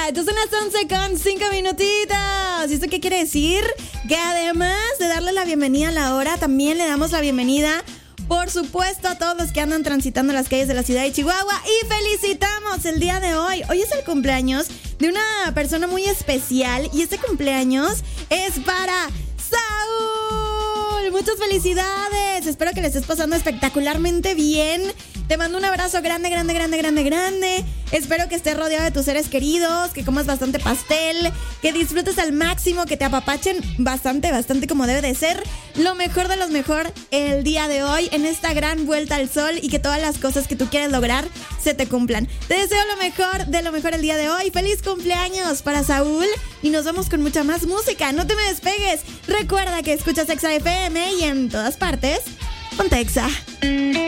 Entonces son las 11:05 minutitos. ¿Y esto qué quiere decir? Que además de darle la bienvenida a la hora, también le damos la bienvenida, por supuesto, a todos los que andan transitando las calles de la ciudad de Chihuahua. Y felicitamos el día de hoy. Hoy es el cumpleaños de una persona muy especial. Y este cumpleaños es para Saúl. Muchas felicidades. Espero que le estés pasando espectacularmente bien. Te mando un abrazo grande, grande, grande, grande, grande. Espero que estés rodeado de tus seres queridos, que comas bastante pastel, que disfrutes al máximo, que te apapachen bastante, bastante como debe de ser. Lo mejor de los mejor el día de hoy en esta gran vuelta al sol y que todas las cosas que tú quieres lograr se te cumplan. Te deseo lo mejor de lo mejor el día de hoy. ¡Feliz cumpleaños para Saúl! Y nos vamos con mucha más música. No te me despegues. Recuerda que escuchas Exa FM y en todas partes, ponte Exa.